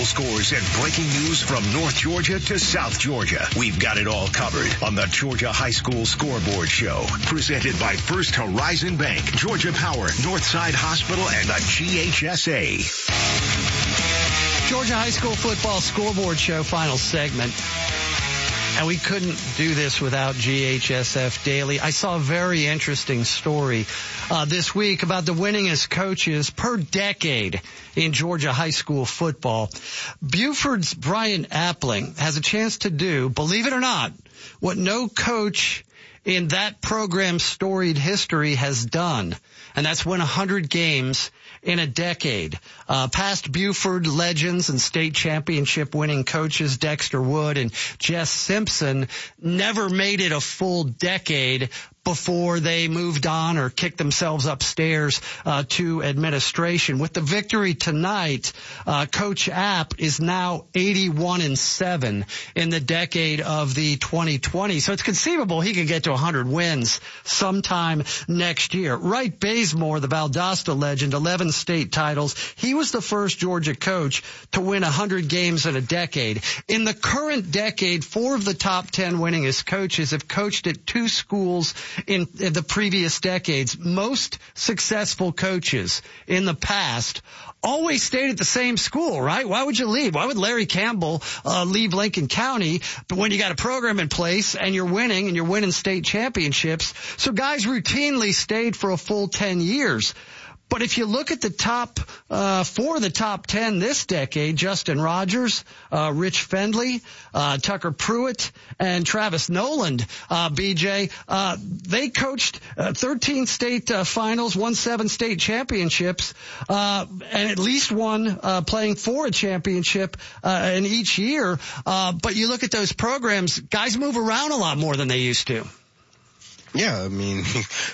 final scores and breaking news from North Georgia to South Georgia. We've got it all covered on the Georgia High School Scoreboard Show. Presented by First Horizon Bank, Georgia Power, Northside Hospital, and the GHSA. Georgia High School Football Scoreboard Show, final segment. And we couldn't do this without GHSF Daily. I saw a very interesting story this week about the winningest coaches per decade in Georgia high school football. Buford's Brian Appling has a chance to do, believe it or not, what no coach in that program's storied history has done, and that's win 100 games in a decade. Past Buford legends and state championship winning coaches Dexter Wood and Jess Simpson never made it a full decade before they moved on or kicked themselves upstairs to administration. With the victory tonight, Coach App is now 81-7 in the decade of the 2020s. So it's conceivable he could get to 100 wins sometime next year. Wright Bazemore, the Valdosta legend, 11 state titles. He was the first Georgia coach to win 100 games in a decade. In the current decade, 4 of the top 10 winningest coaches have coached at 2 schools in the previous decades. Most successful coaches in the past always stayed at the same school, right? Why would you leave? Why would Larry Campbell leave Lincoln County? But when you got a program in place and you're winning state championships, so guys routinely stayed for a full 10 years. But if you look at the top 4 of the top 10 this decade, Justin Rogers, Rich Fendley, Tucker Pruitt, and Travis Noland, BJ, they coached 13 state finals, won 7 state championships, and at least one playing for a championship in each year. But you look at those programs, guys move around a lot more than they used to. Yeah, I mean,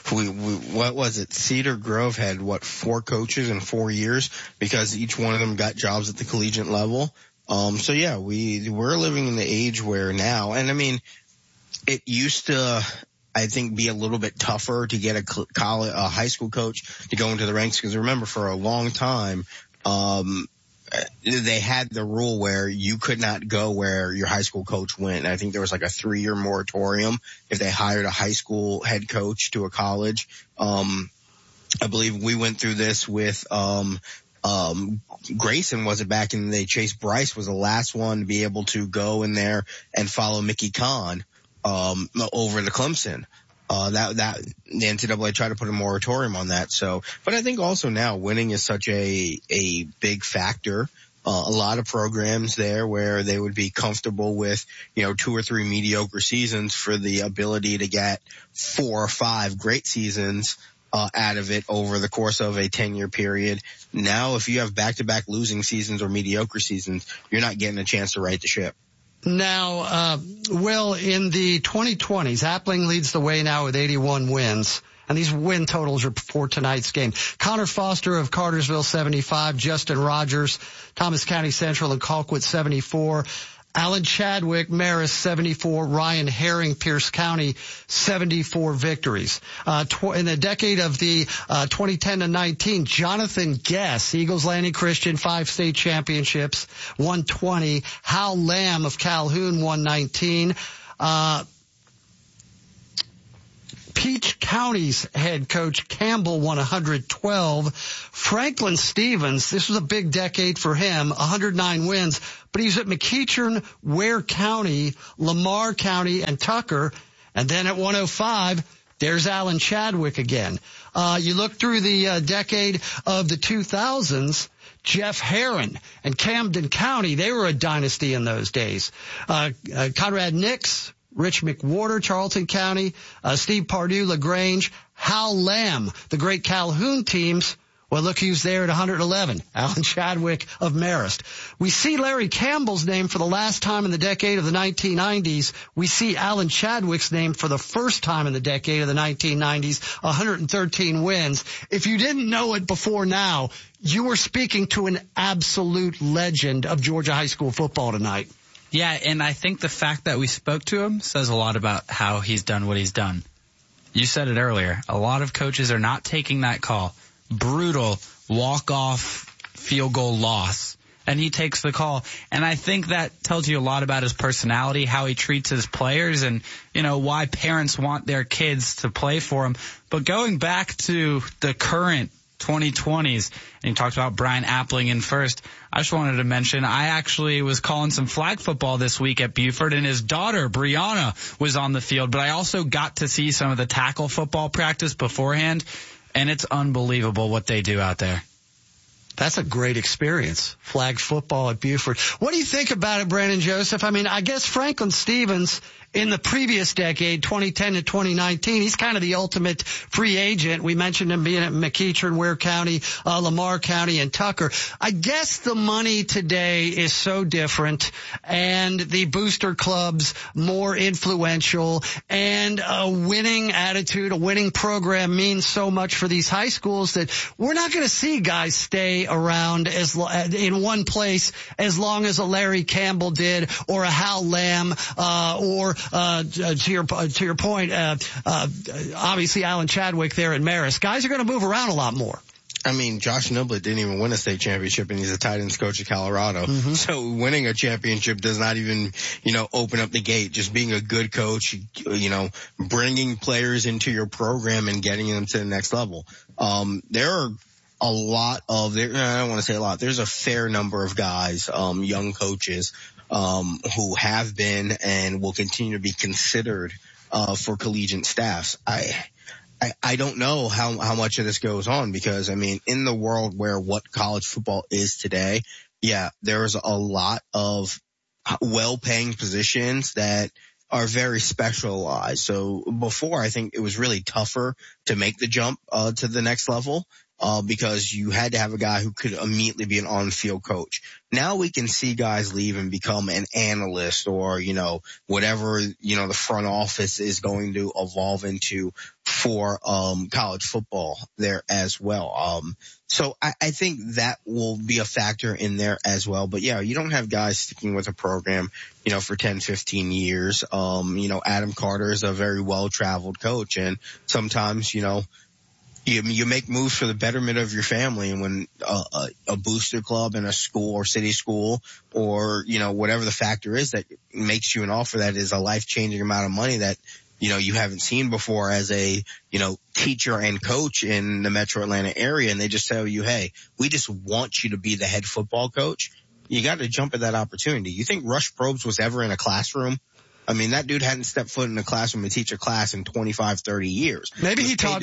what was it? Cedar Grove had, 4 coaches in 4 years because each one of them got jobs at the collegiate level. So yeah, we're living in the age where now, and I mean, it used to, I think, be a little bit tougher to get a high school coach to go into the ranks, because remember, for a long time, they had the rule where you could not go where your high school coach went. I think there was like a 3-year moratorium if they hired a high school head coach to a college. I believe we went through this with Grayson, was it back in the day? Chase Bryce was the last one to be able to go in there and follow Mickey Kahn over to Clemson. That the NCAA tried to put a moratorium on that. So, but I think also now winning is such a big factor. A lot of programs there where they would be comfortable with, 2 or 3 mediocre seasons for the ability to get 4 or 5 great seasons out of it over the course of a 10-year period. Now, if you have back-to-back losing seasons or mediocre seasons, you're not getting a chance to right the ship. Now, Will, in the 2020s, Appling leads the way now with 81 wins. And these win totals are for tonight's game. Connor Foster of Cartersville, 75. Justin Rogers, Thomas County Central and Colquitt, 74. Alan Chadwick, Marist, 74. Ryan Herring, Pierce County, 74 victories. In the decade of the 2010 to 19, Jonathan Guess, Eagles Landing Christian, 5 state championships, 120. Hal Lamb of Calhoun, 119. Peach County's head coach Campbell won 112. Franklin Stevens, this was a big decade for him, 109 wins, but he's at McEachern, Ware County, Lamar County, and Tucker. And then at 105, there's Alan Chadwick again. You look through the decade of the 2000s, Jeff Herron and Camden County, they were a dynasty in those days. Conrad Nix, Rich McWhorter, Charlton County, Steve Pardue, LaGrange, Hal Lamb, the great Calhoun teams. Well, look who's there at 111, Alan Chadwick of Marist. We see Larry Campbell's name for the last time in the decade of the 1990s. We see Alan Chadwick's name for the first time in the decade of the 1990s, 113 wins. If you didn't know it before now, you were speaking to an absolute legend of Georgia high school football tonight. Yeah, and I think the fact that we spoke to him says a lot about how he's done what he's done. You said it earlier. A lot of coaches are not taking that call. Brutal walk-off field goal loss and he takes the call. And I think that tells you a lot about his personality, how he treats his players, and, you know, why parents want their kids to play for him. But going back to the current 2020s, and you talked about Brian Appling in first, I just wanted to mention I actually was calling some flag football this week at Buford, and his daughter, Brianna, was on the field. But I also got to see some of the tackle football practice beforehand, and it's unbelievable what they do out there. That's a great experience, flag football at Buford. What do you think about it, Brandon Joseph? I mean, I guess Franklin Stevens in the previous decade, 2010 to 2019, he's kind of the ultimate free agent. We mentioned him being at McEachern, Ware County, Lamar County, and Tucker. I guess the money today is so different, and the booster clubs more influential, and a winning attitude, a winning program means so much for these high schools that we're not going to see guys stay around in one place as long as a Larry Campbell did, or a Hal Lamb, or to your point, obviously Alan Chadwick there at Marist. Guys are going to move around a lot more. I mean, Josh Niblett didn't even win a state championship, and he's a tight ends coach at Colorado. Mm-hmm. So winning a championship does not even, open up the gate. Just being a good coach, bringing players into your program and getting them to the next level. There are a lot of, I don't want to say a lot, there's a fair number of guys, young coaches, who have been and will continue to be considered, for collegiate staffs. I don't know how much of this goes on, because, I mean, in the world where what college football is today, yeah, there's a lot of well-paying positions that are very specialized. So before, I think it was really tougher to make the jump, to the next level. Because you had to have a guy who could immediately be an on-field coach. Now we can see guys leave and become an analyst, or, whatever, the front office is going to evolve into for, college football there as well. So I think that will be a factor in there as well. But yeah, you don't have guys sticking with a program, for 10, 15 years. Adam Carter is a very well-traveled coach, and sometimes, you make moves for the betterment of your family, and when a booster club in a school or city school, or whatever the factor is that makes you an offer that is a life-changing amount of money that you haven't seen before as a teacher and coach in the Metro Atlanta area, and they just tell you, hey, we just want you to be the head football coach, you got to jump at that opportunity. You think Rush Probst was ever in a classroom? I mean, that dude hadn't stepped foot in a classroom to teach a class in 25, 30 years. Maybe he taught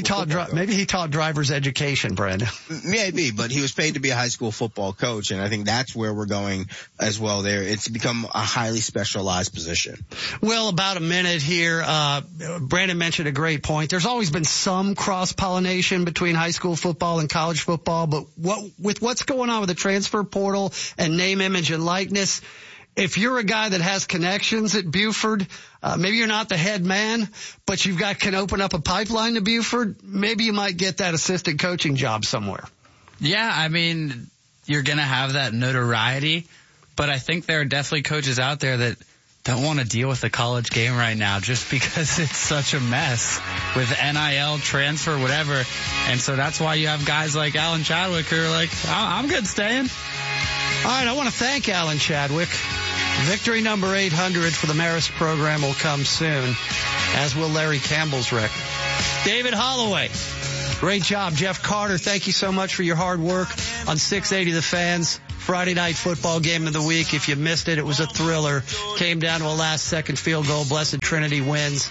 driver's education, Brandon. Maybe, but he was paid to be a high school football coach, and I think that's where we're going as well there. It's become a highly specialized position. Well, about a minute here. Brandon mentioned a great point. There's always been some cross-pollination between high school football and college football, but with what's going on with the transfer portal and name, image, and likeness, if you're a guy that has connections at Buford, maybe you're not the head man, but can open up a pipeline to Buford, maybe you might get that assistant coaching job somewhere. Yeah, I mean, you're going to have that notoriety, but I think there are definitely coaches out there that don't want to deal with the college game right now just because it's such a mess with NIL, transfer, whatever. And so that's why you have guys like Alan Chadwick who are like, I'm good staying. All right, I want to thank Alan Chadwick. Victory number 800 for the Marist program will come soon, as will Larry Campbell's record. David Holloway, great job. Jeff Carter, thank you so much for your hard work on 680 The Fans. Friday night football game of the week. If you missed it, it was a thriller. Came down to a last-second field goal. Blessed Trinity wins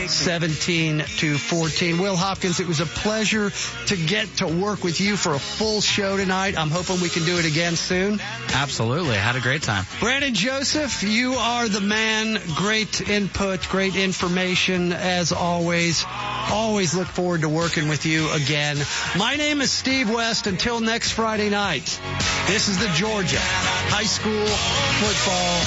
17-14. Will Hopkins, it was a pleasure to get to work with you for a full show tonight. I'm hoping we can do it again soon. Absolutely. I had a great time. Brandon Joseph, you are the man. Great input, great information as always. Always look forward to working with you again. My name is Steve West. Until next Friday night, this is the Georgia High School Football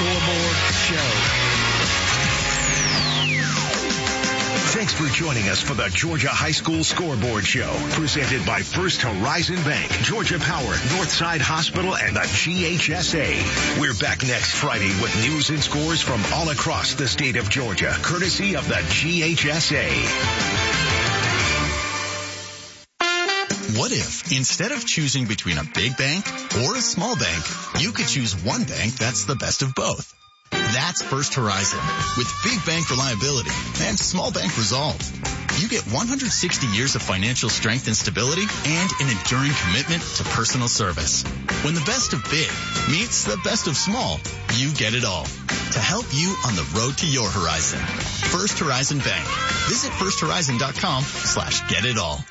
Scoreboard Show. Thanks for joining us for the Georgia High School Scoreboard Show, presented by First Horizon Bank, Georgia Power, Northside Hospital, and the GHSA. We're back next Friday with news and scores from all across the state of Georgia, courtesy of the GHSA. What if, instead of choosing between a big bank or a small bank, you could choose one bank that's the best of both? That's First Horizon, with big bank reliability and small bank resolve. You get 160 years of financial strength and stability and an enduring commitment to personal service. When the best of big meets the best of small, you get it all. To help you on the road to your horizon. First Horizon Bank. Visit firsthorizon.com/getitall.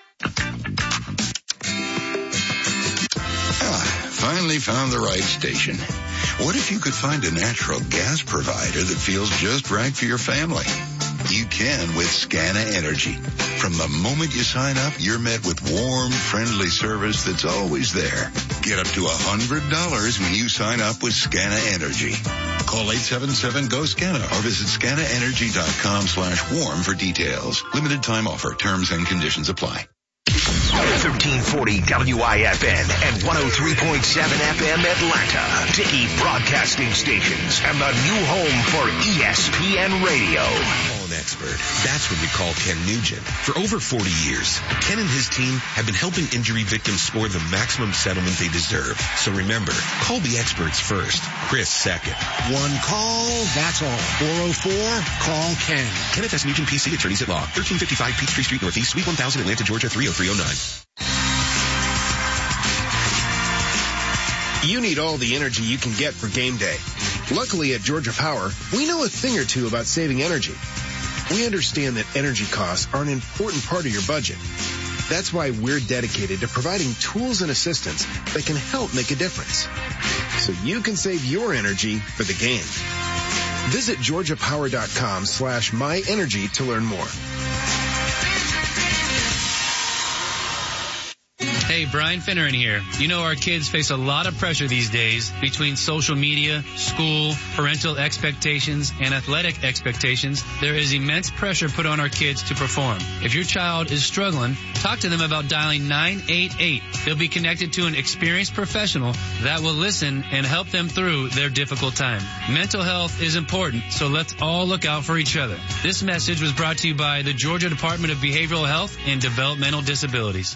Finally found the right station. What if you could find a natural gas provider that feels just right for your family? You can with Scana Energy. From the moment you sign up, you're met with warm, friendly service that's always there. Get up to $100 when you sign up with Scana Energy. Call 877-GO-SCANA or visit scanaenergy.com/warm for details. Limited time offer. Terms and conditions apply. 1340 WIFN and 103.7 FM Atlanta. Dickey Broadcasting Stations and the new home for ESPN Radio. An expert. That's what we call Ken Nugent. For over 40 years, Ken and his team have been helping injury victims score the maximum settlement they deserve. So remember, call the experts first, Chris second. One call, that's all. 404, call Ken. Kenneth S. Nugent, PC, Attorneys at Law, 1355 Peachtree Street Northeast, Suite 1000, Atlanta, Georgia, 30309. You need all the energy you can get for game day. Luckily at Georgia Power, we know a thing or two about saving energy. We understand that energy costs are an important part of your budget. That's why we're dedicated to providing tools and assistance that can help make a difference, so you can save your energy for the game. Visit georgiapower.com/myenergy to learn more. Hey, Brian Finneran here. You know our kids face a lot of pressure these days between social media, school, parental expectations, and athletic expectations. There is immense pressure put on our kids to perform. If your child is struggling, talk to them about dialing 988. They'll be connected to an experienced professional that will listen and help them through their difficult time. Mental health is important, so let's all look out for each other. This message was brought to you by the Georgia Department of Behavioral Health and Developmental Disabilities.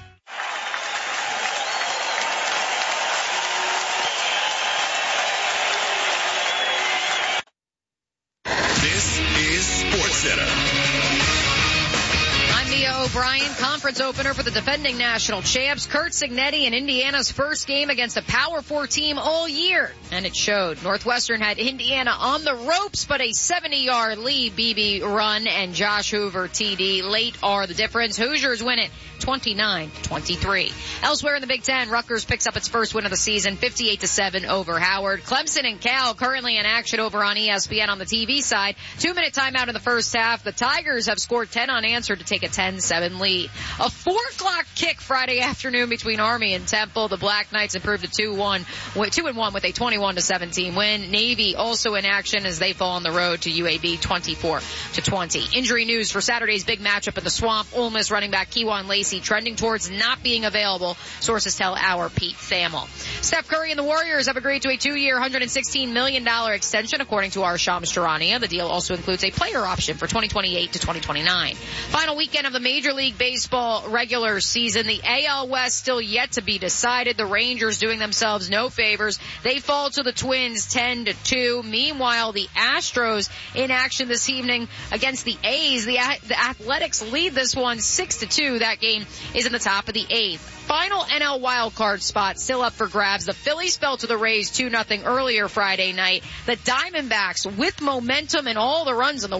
O'Brien, conference opener for the defending national champs. Curt Cignetti in Indiana's first game against a Power 4 team all year. And it showed. Northwestern had Indiana on the ropes, but a 70-yard lead. BB run and Josh Hoover TD late are the difference. Hoosiers win it 29-23. Elsewhere in the Big Ten, Rutgers picks up its first win of the season, 58-7 over Howard. Clemson and Cal currently in action over on ESPN on the TV side. 2-minute timeout in the first half. The Tigers have scored 10 unanswered to take a 10-7 lead. A 4:00 kick Friday afternoon between Army and Temple. The Black Knights improved to 2-1 with a 21-17 win. Navy also in action as they fall on the road to UAB 24-20. Injury news for Saturday's big matchup in the Swamp. Ole Miss running back Kewan Lacey trending towards not being available. Sources tell our Pete Thamel. Steph Curry and the Warriors have agreed to a 2-year, $116 million extension, according to our Shams Charania. The deal also includes a player option for 2028 to 2029. Final weekend of the Major League Baseball regular season. The AL West still yet to be decided. The Rangers doing themselves no favors. They fall to the Twins 10-2. Meanwhile, the Astros in action this evening against the A's. The Athletics lead this one 6-2. That game is in the top of the 8th. Final NL wildcard spot still up for grabs. The Phillies fell to the Rays 2-0 earlier Friday night. The Diamondbacks with momentum and all the runs in the